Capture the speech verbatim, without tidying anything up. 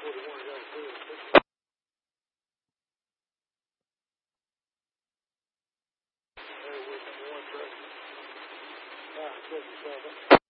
forty-one, I got a clear. Bear with me one second. All right, check yourself.